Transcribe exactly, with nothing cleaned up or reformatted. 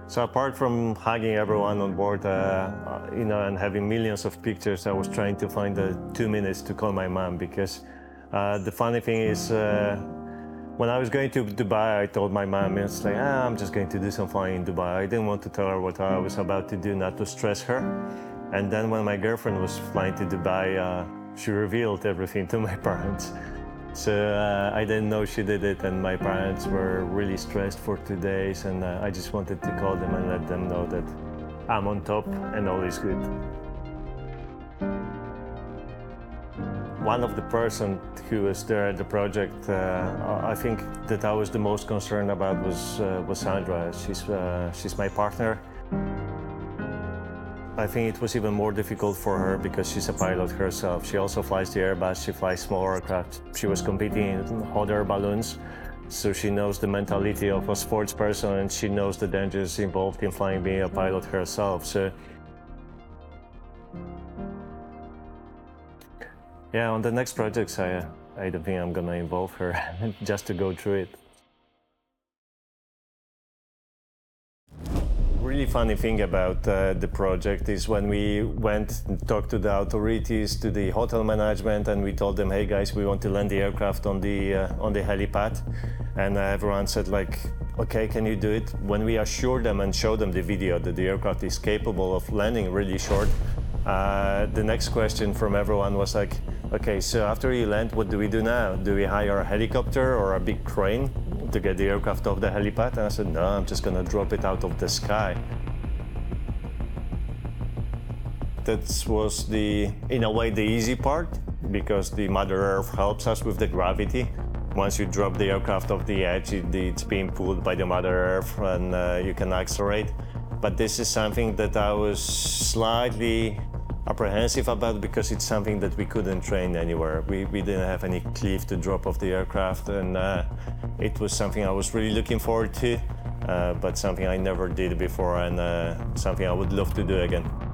So apart from hugging everyone on board, uh, you know, and having millions of pictures, I was trying to find the two minutes to call my mom, because uh, the funny thing is, uh, when I was going to Dubai, I told my mom, it's like, ah, I'm just going to do some flying in Dubai. I didn't want to tell her what I was about to do, not to stress her. And then when my girlfriend was flying to Dubai, uh, she revealed everything to my parents. So uh, I didn't know she did it, and my parents were really stressed for two days, and uh, I just wanted to call them and let them know that I'm on top and all is good. One of the person who was there at the project, uh, I think that I was the most concerned about was, uh, was Sandra. She's, uh, she's my partner. I think it was even more difficult for her because she's a pilot herself. She also flies the Airbus, she flies small aircraft. She was competing in hot air balloons, so she knows the mentality of a sports person, and she knows the dangers involved in flying, being a pilot herself. So, yeah, on the next projects, I, I don't think I'm gonna involve her just to go through it. Really funny thing about uh, the project is when we went and talked to the authorities, to the hotel management, and we told them, hey guys, we want to land the aircraft on the uh, on the helipad, and uh, everyone said like, okay, can you do it? When we assured them and showed them the video that the aircraft is capable of landing really short, uh, the next question from everyone was like, okay, so after you land, what do we do now? Do we hire a helicopter or a big crane to get the aircraft off the helipad? And I said, no, I'm just gonna drop it out of the sky. That was the, in a way, the easy part, because the Mother Earth helps us with the gravity. Once you drop the aircraft off the edge, it, it's being pulled by the Mother Earth, and uh, you can accelerate. But this is something that I was slightly apprehensive about, because it's something that we couldn't train anywhere. We, we didn't have any cliff to drop off the aircraft, and uh, it was something I was really looking forward to, uh, but something I never did before, and uh, something I would love to do again.